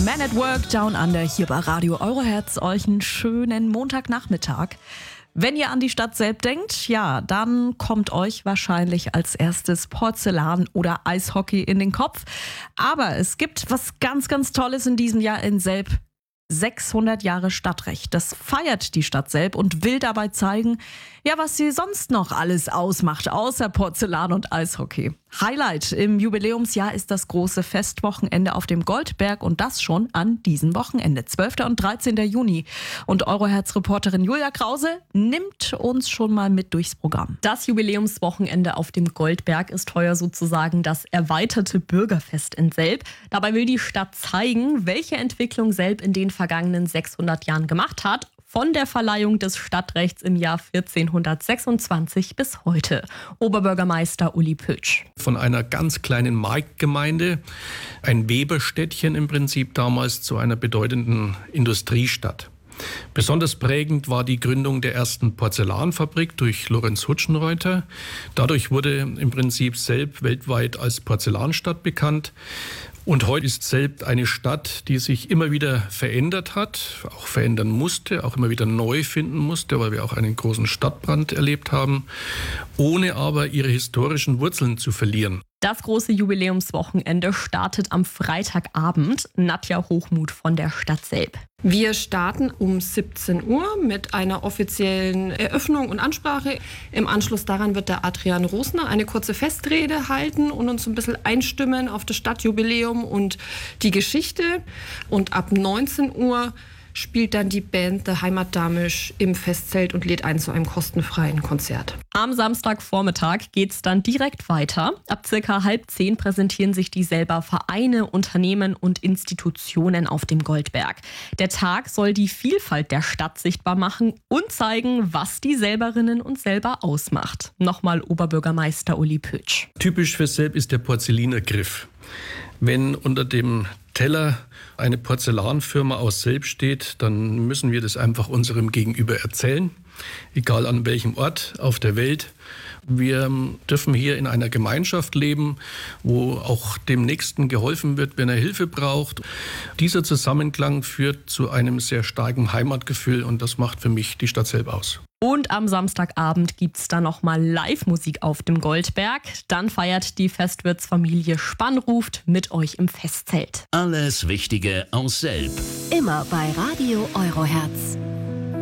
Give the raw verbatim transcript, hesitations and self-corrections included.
Man at Work, Down Under, hier bei Radio Eurohertz. Euch einen schönen Montagnachmittag. Wenn ihr an die Stadt Selb denkt, ja, dann kommt euch wahrscheinlich als erstes Porzellan oder Eishockey in den Kopf. Aber es gibt was ganz, ganz Tolles in diesem Jahr in Selb. sechshundert Jahre Stadtrecht. Das feiert die Stadt Selb und will dabei zeigen, ja, was sie sonst noch alles ausmacht, außer Porzellan und Eishockey. Highlight im Jubiläumsjahr ist das große Festwochenende auf dem Goldberg und das schon an diesem Wochenende, zwölften und dreizehnten Juni. Und Eurohertz-Reporterin Julia Krause nimmt uns schon mal mit durchs Programm. Das Jubiläumswochenende auf dem Goldberg ist heuer sozusagen das erweiterte Bürgerfest in Selb. Dabei will die Stadt zeigen, welche Entwicklung Selb in den vergangenen sechshundert Jahren gemacht hat. Von der Verleihung des Stadtrechts im Jahr vierzehnhundertsechsundzwanzig bis heute. Oberbürgermeister Uli Pötsch. Von einer ganz kleinen Marktgemeinde, ein Weberstädtchen im Prinzip damals, zu einer bedeutenden Industriestadt. Besonders prägend war die Gründung der ersten Porzellanfabrik durch Lorenz Hutschenreuther. Dadurch wurde im Prinzip Selb weltweit als Porzellanstadt bekannt. Und heute ist Selb eine Stadt, die sich immer wieder verändert hat, auch verändern musste, auch immer wieder neu finden musste, weil wir auch einen großen Stadtbrand erlebt haben, ohne aber ihre historischen Wurzeln zu verlieren. Das große Jubiläumswochenende startet am Freitagabend. Nadja Hochmuth von der Stadt Selb. Wir starten um siebzehn Uhr mit einer offiziellen Eröffnung und Ansprache. Im Anschluss daran wird der Adrian Rosner eine kurze Festrede halten und uns ein bisschen einstimmen auf das Stadtjubiläum und die Geschichte. Und ab neunzehn Uhr spielt dann die Band The Heimatdamisch im Festzelt und lädt ein zu einem kostenfreien Konzert. Am Samstagvormittag geht's dann direkt weiter. Ab circa halb zehn präsentieren sich die Selber Vereine, Unternehmen und Institutionen auf dem Goldberg. Der Tag soll die Vielfalt der Stadt sichtbar machen und zeigen, was die Selberinnen und Selber ausmacht. Nochmal Oberbürgermeister Uli Pötsch. Typisch für Selb ist der Porzellinergriff. Wenn unter dem Teller eine Porzellanfirma aus Selb steht, dann müssen wir das einfach unserem Gegenüber erzählen, egal an welchem Ort auf der Welt. Wir dürfen hier in einer Gemeinschaft leben, wo auch dem Nächsten geholfen wird, wenn er Hilfe braucht. Dieser Zusammenklang führt zu einem sehr starken Heimatgefühl und das macht für mich die Stadt Selb aus. Und am Samstagabend gibt's dann nochmal Live-Musik auf dem Goldberg. Dann feiert die Festwirtsfamilie Spannruft mit euch im Festzelt. Alles Wichtige aus Selb. Immer bei Radio Eurohertz.